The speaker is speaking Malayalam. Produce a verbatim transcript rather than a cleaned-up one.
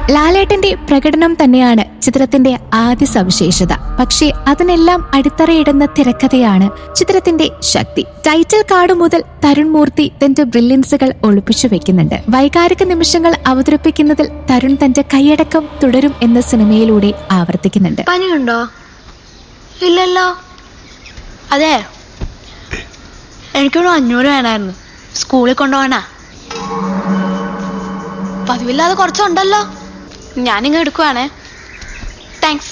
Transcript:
ലാലേട്ടന്റെ പ്രകടനം തന്നെയാണ് ചിത്രത്തിന്റെ ആദ്യ സവിശേഷത. പക്ഷേ അതിനെല്ലാം അടിത്തറയിടുന്ന തിരക്കഥയാണ് ചിത്രത്തിന്റെ ശക്തി. ടൈറ്റിൽ കാർഡ് മുതൽ തരുൺ മൂർത്തി തന്റെ ബ്രില്യൻസുകൾ ഒളിപ്പിച്ചു വെക്കുന്നുണ്ട്. വൈകാരിക നിമിഷങ്ങൾ അവതരിപ്പിക്കുന്നതിൽ തരുൺ തന്റെ കൈയടക്കം തുടരും എന്ന സിനിമയിലൂടെ ആവർത്തിക്കുന്നുണ്ട്. പനിയുണ്ടോ? ഇല്ലല്ലോ. അതെ, എനിക്കൊരു അഞ്ഞൂറ് വേണമായിരുന്നു, സ്കൂളിൽ കൊണ്ടുപോകാനാ. പതിവില്ലാതെ കുറച്ചുണ്ടല്ലോ, ഞാനിങ്ങ് എടുക്കുവാണേ. താങ്ക്സ്.